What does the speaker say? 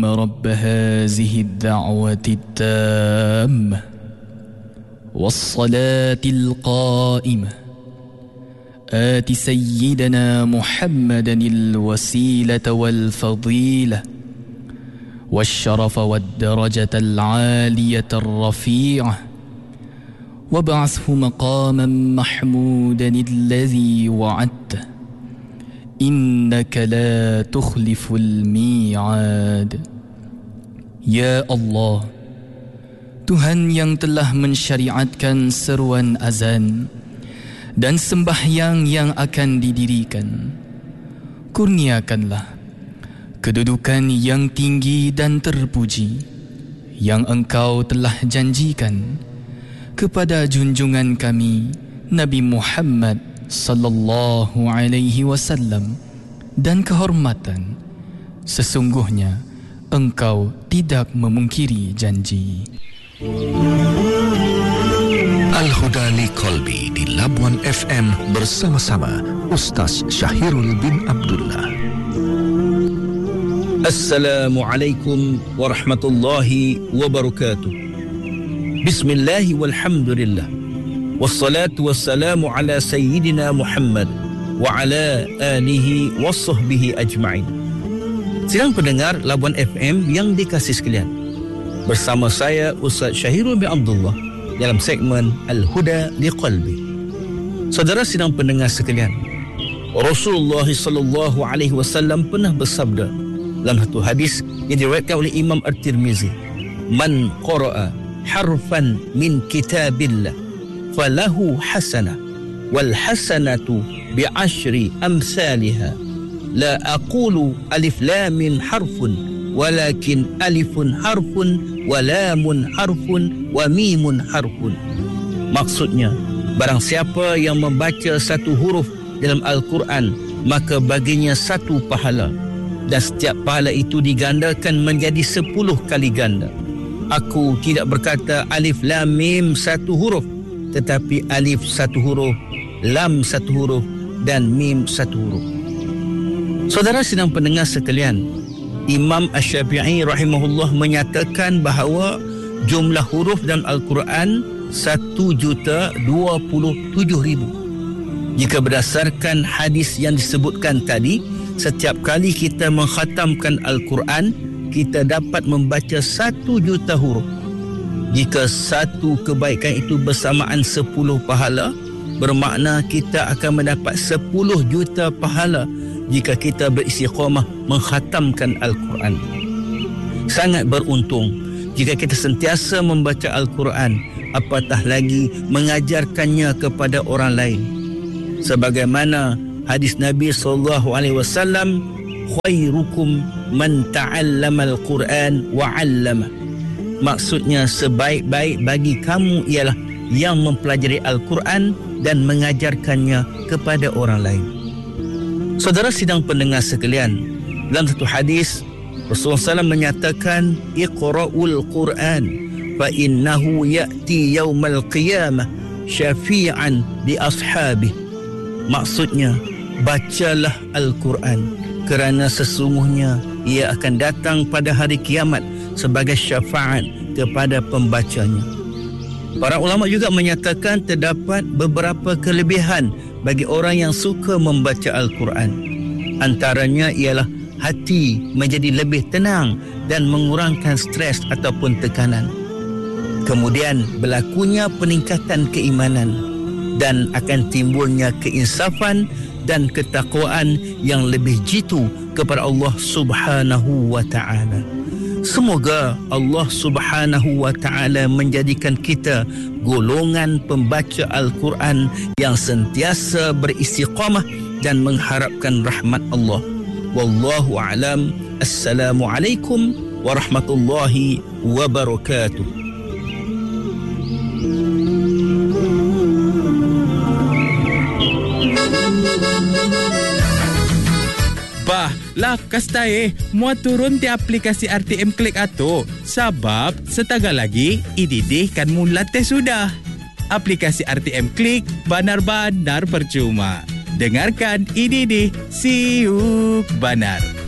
اللهم رب هذه الدعوة التامة والصلاة القائمة آت سيدنا محمدا الوسيلة والفضيلة والشرف والدرجة العالية الرفيعة وابعثه مقاما محمودا الذي وعدته إنك لا تخلف الميعاد. Ya Allah, Tuhan yang telah mensyariatkan seruan azan dan sembahyang yang akan didirikan, kurniakanlah kedudukan yang tinggi dan terpuji yang Engkau telah janjikan kepada junjungan kami Nabi Muhammad sallallahu alaihi wasallam, dan kehormatan. Sesungguhnya Engkau tidak memungkiri janji. Al-Huda li Qalbi di Labuan FM bersama-sama Ustaz Syahirul bin Abdullah. Assalamualaikum warahmatullahi wabarakatuh. Bismillahi walhamdulillah. Wassalatu wassalamu ala sayyidina Muhammad wa ala alihi wa sahbihi ajma'in. Sidang pendengar Labuan FM yang dikasihi sekalian, bersama saya Ustaz Syahirul bin Abdullah dalam segmen Al-Huda li Qalbi. Saudara sidang pendengar sekalian, Rasulullah sallallahu alaihi wasallam pernah bersabda dalam satu hadis yang diriwayatkan oleh Imam At-Tirmizi, "Man qara'a harfan min kitabillah falahu hasanah wal hasanatu bi'ashri amsalha la aqulu alif lam mim harfun walakin alifun harfun wa lamun harfun wa mimun harfun." Maksudnya, barang siapa yang membaca satu huruf dalam Al-Quran, maka baginya satu pahala, dan setiap pahala itu digandakan menjadi 10 kali ganda. Aku tidak berkata alif lam mim satu huruf, tetapi alif satu huruf, lam satu huruf, dan mim satu huruf. Saudara sidang pendengar sekalian, Imam Asy-Syafi'i rahimahullah menyatakan bahawa jumlah huruf dalam Al-Quran 1,027,000. Jika berdasarkan hadis yang disebutkan tadi, setiap kali kita mengkhatamkan Al-Quran, kita dapat membaca 1,000,000 huruf. Jika satu kebaikan itu bersamaan 10 pahala, bermakna kita akan mendapat 10 juta pahala jika kita beristiqamah mengkhatamkan Al-Quran. Sangat beruntung jika kita sentiasa membaca Al-Quran, apatah lagi mengajarkannya kepada orang lain. Sebagaimana hadis Nabi SAW, "Khairukum man ta'allama al-Quran wa 'allama." Maksudnya, sebaik-baik bagi kamu ialah yang mempelajari Al-Quran dan mengajarkannya kepada orang lain. Saudara sidang pendengar sekalian, dalam satu hadis Rasulullah SAW menyatakan, "Iqra'ul Quran fa innahu ya'ti yaumal qiyamah syafi'an li ashabihi." Maksudnya, bacalah Al-Quran kerana sesungguhnya ia akan datang pada hari kiamat sebagai syafaat kepada pembacanya. Para ulama juga menyatakan terdapat beberapa kelebihan bagi orang yang suka membaca Al-Quran. Antaranya ialah hati menjadi lebih tenang dan mengurangkan stres ataupun tekanan. Kemudian berlakunya peningkatan keimanan dan akan timbulnya keinsafan dan ketakwaan yang lebih jitu kepada Allah Subhanahu wa ta'ala. Semoga Allah Subhanahu wa ta'ala menjadikan kita golongan pembaca Al-Quran yang sentiasa beristiqamah dan mengharapkan rahmat Allah. Wallahu a'lam. Assalamualaikum warahmatullahi wabarakatuh. Bah, lah kastai mua turun di aplikasi RTM Klik ato. Sebab setagal lagi ididih kan mula tes sudah. Aplikasi RTM Klik benar-benar percuma. Dengarkan ididih siuk banar.